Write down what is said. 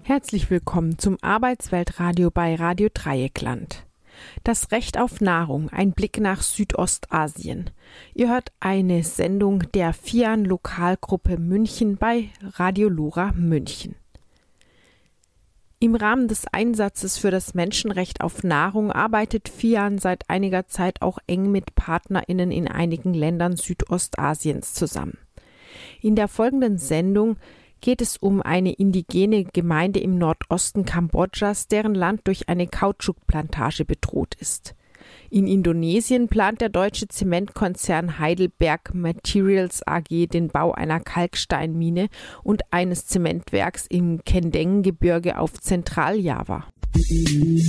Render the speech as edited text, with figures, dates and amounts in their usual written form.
Herzlich willkommen zum Arbeitsweltradio bei Radio Dreieckland. Das Recht auf Nahrung, ein Blick nach Südostasien. Ihr hört eine Sendung der FIAN Lokalgruppe München bei Radio Lora München. Im Rahmen des Einsatzes für das Menschenrecht auf Nahrung arbeitet FIAN seit einiger Zeit auch eng mit PartnerInnen in einigen Ländern Südostasiens zusammen. In der folgenden Sendung geht es um eine indigene Gemeinde im Nordosten Kambodschas, deren Land durch eine Kautschukplantage bedroht ist. In Indonesien plant der deutsche Zementkonzern Heidelberg Materials AG den Bau einer Kalksteinmine und eines Zementwerks im Kendeng-Gebirge auf Zentraljava.